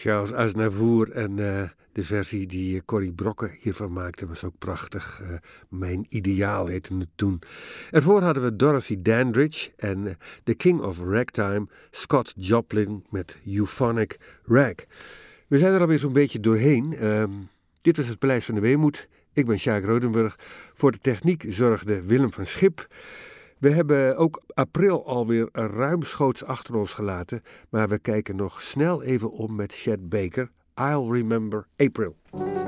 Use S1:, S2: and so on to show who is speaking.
S1: Charles Aznavour en de versie die Corrie Brokke hiervan maakte was ook prachtig. Mijn ideaal heette het toen. Ervoor hadden we Dorothy Dandridge en The King of Ragtime, Scott Joplin met Euphonic Rag. We zijn er alweer zo'n beetje doorheen. Dit was het Paleis van de Weemoed. Ik ben Sjaak Rodenburg. Voor de techniek zorgde Willem van Schip. We hebben ook april alweer ruimschoots achter ons gelaten, maar we kijken nog snel even om met Chet Baker. I'll Remember April.